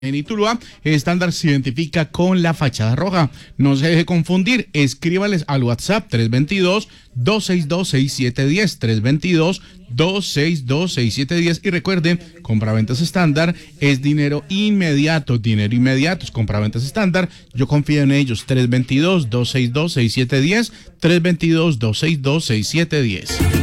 En Ituluá, estándar se identifica con la fachada roja. No se deje confundir, escríbales al WhatsApp 322-262-6710, 322-262-6710 y recuerden, compraventas estándar es dinero inmediato, es compraventas estándar, yo confío en ellos, 322-262-6710, 322-262-6710.